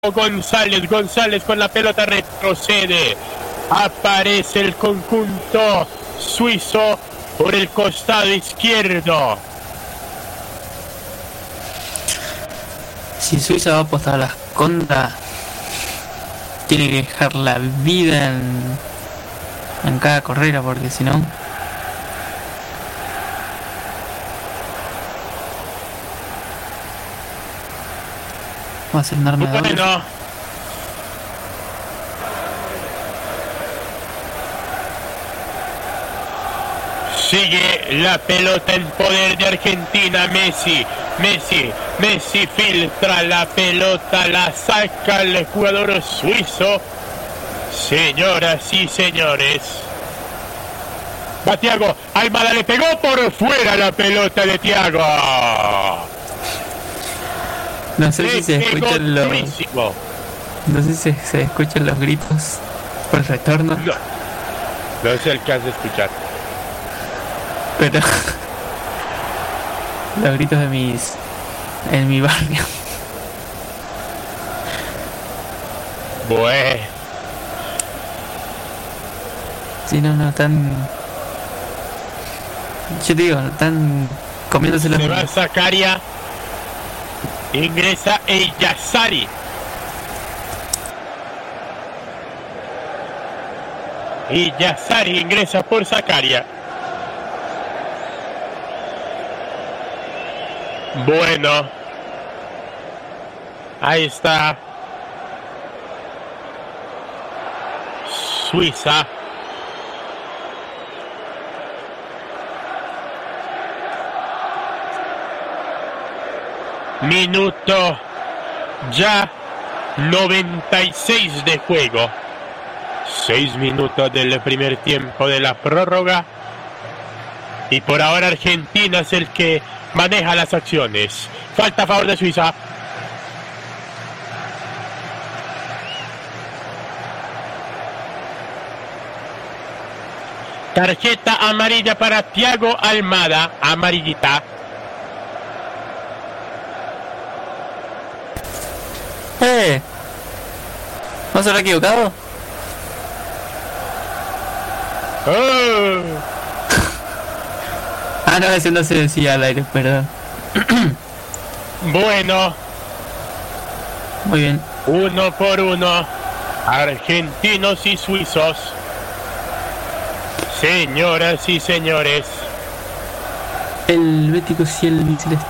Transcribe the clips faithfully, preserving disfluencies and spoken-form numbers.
González, González con la pelota retrocede. Aparece el conjunto suizo por el costado izquierdo. Si Suiza va a apostar a las contras, tiene que dejar la vida en, en cada carrera, porque si no... va a ser un arma de doble. Bueno, sigue la pelota en poder de Argentina. Messi, Messi, Messi filtra la pelota, la saca el jugador suizo. Señoras y señores, va Thiago, Almada le pegó por fuera la pelota de Thiago. No sé si se escuchan los... No sé si se escuchan los gritos por el retorno. No, no se alcanza a escuchar. Pero... los gritos de mis... en mi barrio. Bueno. Sí, no, no, están... yo te digo, están comiéndose los... Se va Zakaria. Ingresa el Yassari. Y Yassari ingresa por Zakaria. Bueno. Ahí está. Suiza. Minuto ya noventa y seis de juego. seis minutos del primer tiempo de la prórroga. Y por ahora Argentina es el que maneja las acciones. Falta a favor de Suiza. Tarjeta amarilla para Thiago Almada. Amarillita. ¡Eh! ¿No se habrá equivocado? Oh. Ah, no, ese no se decía al aire, perdón. Bueno. Muy bien. Uno por uno. Argentinos y suizos. Señoras y señores. El Bético y el Celeste.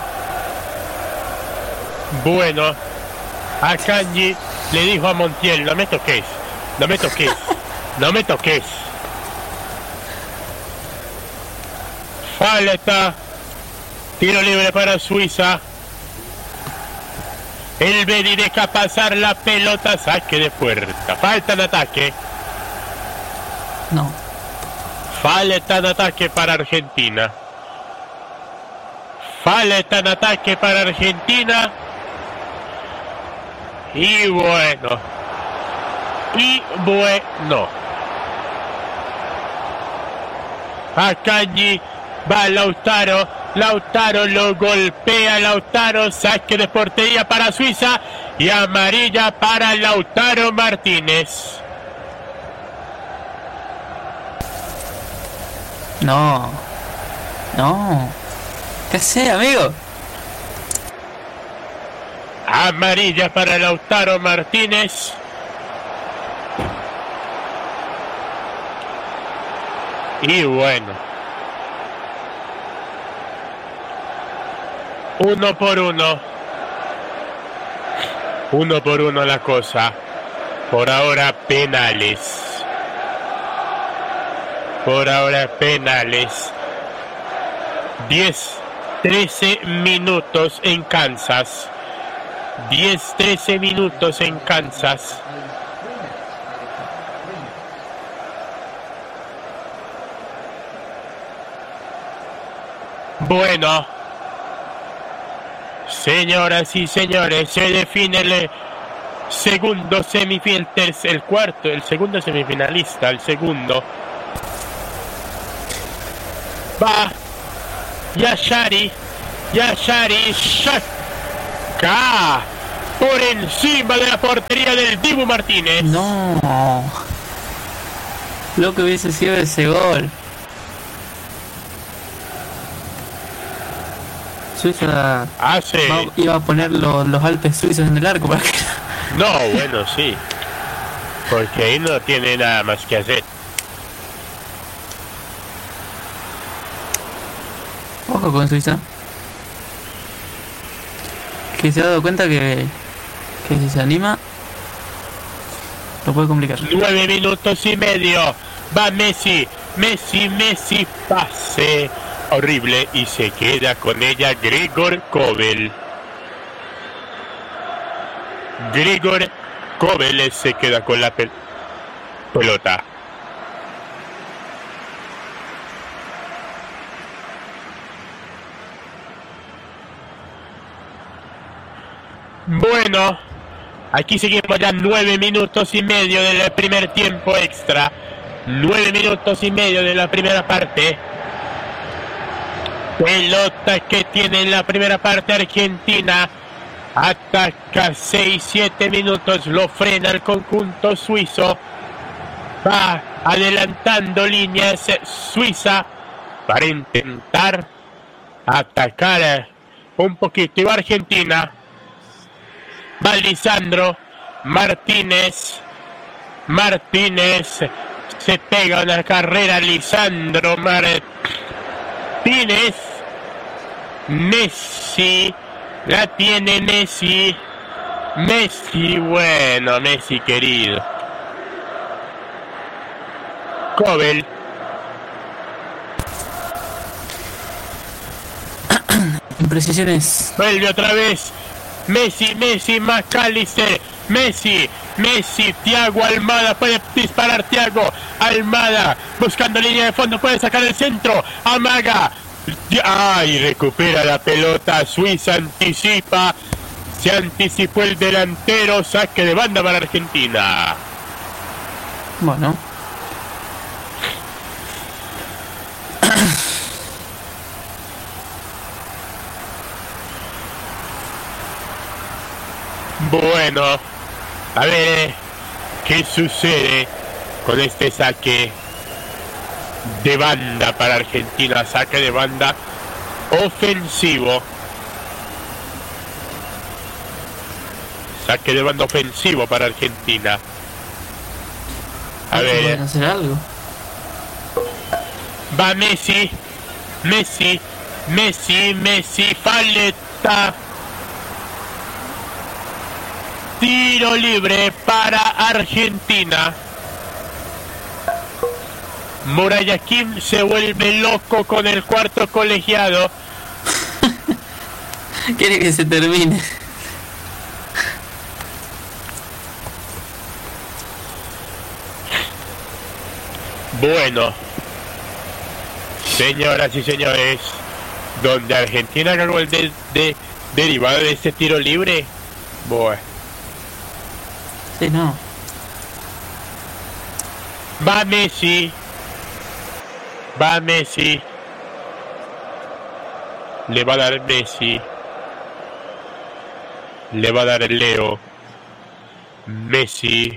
Bueno. A Kanji le dijo a Montiel, no me toques, no me toques, no me toques. Falta. Tiro libre para Suiza. El Bedi deja pasar la pelota, saque de puerta. Falta de ataque. No. Falta de ataque para Argentina. Falta de ataque para Argentina. Y bueno. Y bueno. Akanji va Lautaro. Lautaro lo golpea. Lautaro, saque de portería para Suiza. Y amarilla para Lautaro Martínez. No. No. ¿Qué haces, amigo? Amarilla para Lautaro Martínez. Y bueno. Uno por uno. Uno por uno la cosa. Por ahora penales. Por ahora penales. diez trece minutos en Kansas. diez trece minutos en Kansas. Bueno, señoras y señores, se define el segundo semifinal, el cuarto, el segundo semifinalista, el segundo. Va Yassari, Yassari, Shaka. por encima de la portería del Dibu Martínez. No. Lo que hubiese sido ese gol. Suiza Hace... va, iba a poner los, los Alpes suizos en el arco para que... No, bueno, sí. Porque ahí no tiene nada más que hacer. Ojo con Suiza. Que se ha dado cuenta que, que si se anima lo puede complicar. Nueve minutos y medio. Va Messi. Messi, Messi, pase. Horrible. Y se queda con ella Gregor Kobel. Gregor Kobel se queda con la pel- pelota. Bueno, aquí seguimos ya nueve minutos y medio del primer tiempo extra. Nueve minutos y medio de la primera parte. Pelota que tiene en la primera parte Argentina. Ataca seis siete minutos. Lo frena el conjunto suizo. Va adelantando líneas Suiza para intentar atacar un poquito. Y va Argentina. Va Lisandro Martínez. Martínez se pega una carrera. Lisandro Martínez. Messi. La tiene Messi. Messi, bueno, Messi querido. Kobel. Imprecisiones. Vuelve otra vez. Messi, Messi, McAllister. Messi, Messi, Thiago Almada. Puede disparar Thiago Almada. Buscando línea de fondo. Puede sacar el centro. Amaga. Ay, recupera la pelota. Suiza anticipa. Se anticipó el delantero. Saque de banda para Argentina. Bueno. Bueno, a ver qué sucede con este saque de banda para Argentina. Saque de banda ofensivo. Saque de banda ofensivo para Argentina. A ver. ¿Pueden hacer algo? Va Messi. Messi. Messi. Messi. Falta. Tiro libre para Argentina. Murayakin se vuelve loco con el cuarto colegiado. Quiere que se termine. Bueno, señoras y señores, donde Argentina ganó el de, de, derivado de este tiro libre. Bueno. Sí, no. Va Messi. Va Messi. Le va a dar Messi. Le va a dar Leo. Messi.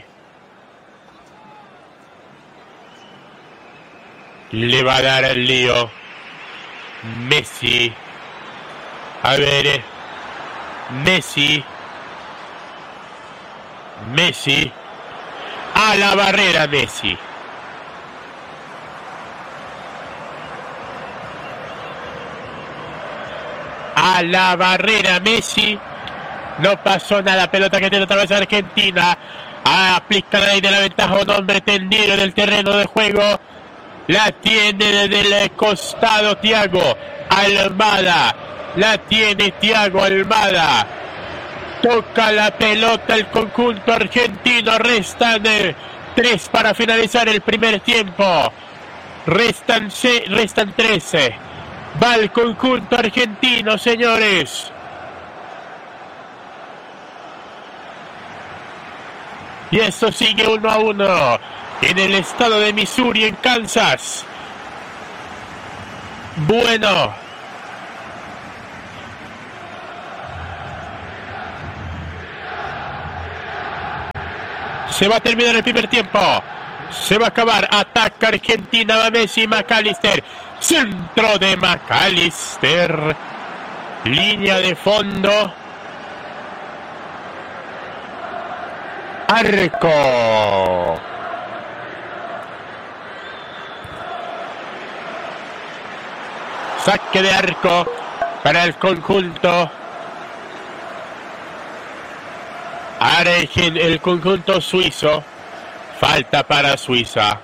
Le va a dar al Leo. Messi. A ver. Messi. Messi. A la barrera Messi. A la barrera Messi. No pasó nada. Pelota que tiene otra vez Argentina. Aplica la ley de la ventaja. Un hombre tendido en el terreno de juego. La tiene desde el costado Thiago Almada. La tiene Thiago Almada. Toca la pelota el conjunto argentino. Restan eh, tres para finalizar el primer tiempo. Restan, se, restan trece. Va el conjunto argentino, señores. Y eso sigue uno a uno en el estado de Missouri, en Kansas. Bueno. Se va a terminar el primer tiempo. Se va a acabar. Ataca Argentina. Va Messi. McAllister. Centro de McAllister. Línea de fondo. Arco. Saque de arco para el conjunto. Argen, el conjunto suizo. Falta para Suiza.